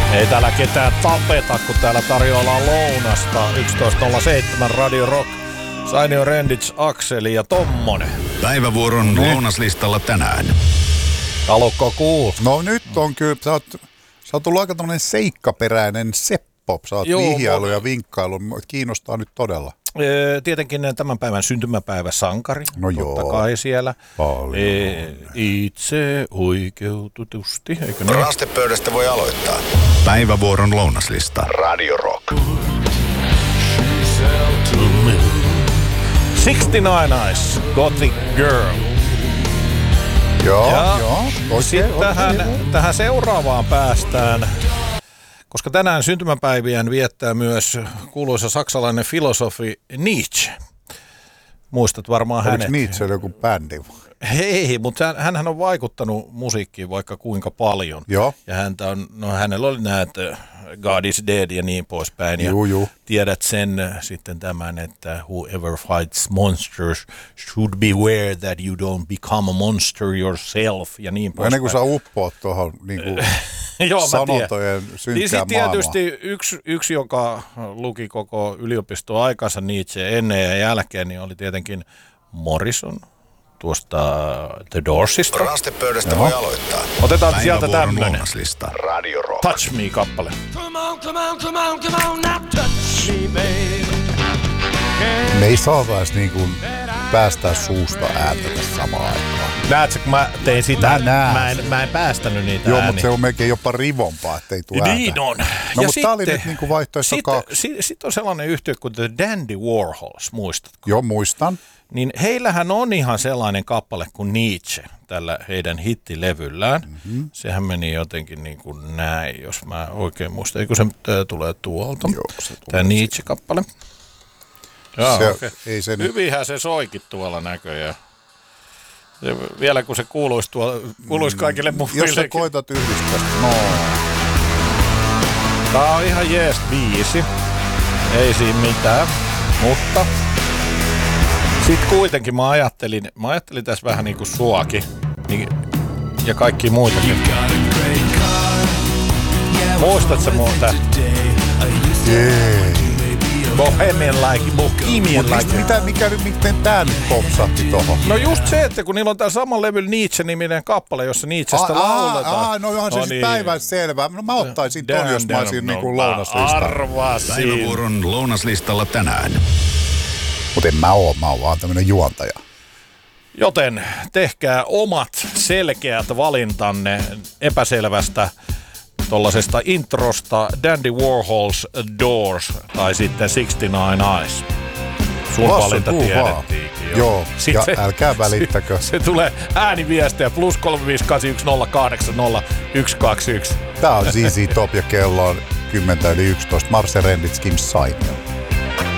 Ei täällä ketään tapeta, kun täällä tarjoillaan lounasta. 11.07 Radio Rock. Sainio Rendits, Akseli ja Tommonen. Päivävuoron lounaslistalla tänään. Talukko kuul. No nyt on kyllä, sä oot tullut aika tämmönen seikkaperäinen Seppo. Sä oot vihjailu ja vinkkailu, kiinnostaa nyt todella. Tietenkin tämän päivän syntymäpäivä sankari. No totta joo. kai siellä. Paljon. Itse oikeututusti, eikö niin? Rastepöydästä voi aloittaa. Päivävuoron lounaslista. Radio Rock. 69 Eyes, Gothic Girl. Joo. Sitten tähän seuraavaan päästään, koska tänään syntymäpäiviään viettää myös kuuluisa saksalainen filosofi Nietzsche. Muistat varmaan hänet. Oliko Nietzsche joku bändi? Ei, mutta hänhän on vaikuttanut musiikkiin vaikka kuinka paljon. Joo. Ja hänellä oli näitä God is Dead ja niin poispäin. Ja tiedät sen sitten tämän, että whoever fights monsters should beware that you don't become a monster yourself ja niin poispäin. Ennen kuin sä uppoat tuohon niinku sanontojen synkkään maailmaan. Tietysti yksi, joka luki koko yliopistoaikansa Nietzsche ennen ja jälkeen, niin oli tietenkin Morrison. Tuosta The Doorsista. Rastepöydästä voi aloittaa. Otetaan sieltä tämmönen Radio Rock. Touch Me-kappale. Come on, now touch me, baby. Me ei saataisi niin kuin päästää suusta ääntä tässä samaan aikaan. Näetkö, kun mä tein sitä, mä en päästänyt niitä Joo, ääniä. mutta se on melkein jopa rivompaa, ettei tule ääntä. Niin on. No, mutta tää oli nyt niin kuin vaihtoehto 2. Sitten on sellainen yhtiö kuin The Dandy Warhols, muistatko? Joo, muistan. Niin heillähän on ihan sellainen kappale kuin Nietzsche tällä heidän hittilevyllään. Mm-hmm. Sehän meni jotenkin niin kuin näin, jos mä oikein muistan. Eikö se tulee tuolta? Joo, se tulee. Tämä Nietzsche-kappale. Joo, okay. Hyvinhän se soikin tuolla näköjään. Ja vielä kun se kuuluisi kaikille muillekin. Jos sä koitat yhdistää. No. Tää on ihan jees biisi. Ei siinä mitään, mutta sitten kuitenkin mä ajattelin tässä vähän niin kuin suakin ja kaikki muitakin. Muistatko muuta? Bohemian like. Miten tää nyt popsahti tohon? No just se, että kun niillä on tää saman levyllä Nietzsche-niminen kappale, jossa Nietzschestä lauletaan. No onhan se siis päivän selvä. No mä ottaisin ton, jos mä olisin niinku lounaslistalla. Arvasin. Päivävuoron lounaslistalla tänään. Mutta mä oon vaan tämmönen juontaja. Joten tehkää omat selkeät valintanne epäselvästä tollasesta introsta Dandy Warhols Doors tai sitten 69 Eyes. Sun valinta tiedettiin. Joo, ja älkää välittäkö. Se tulee ääniviestejä +358108121. Tää on ZZ Top ja kello on 10:11. Marse Rendits, Kim Sainio.